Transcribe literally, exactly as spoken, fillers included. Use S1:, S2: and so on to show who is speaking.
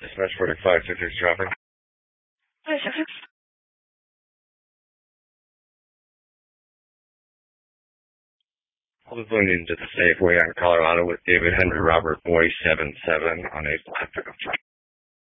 S1: Dispatch forty-five sixty-six traffic.
S2: Hi, six.
S1: I was leaning into the Safeway on Colorado with David Henry Robert Boy seven seven on a black pickup truck.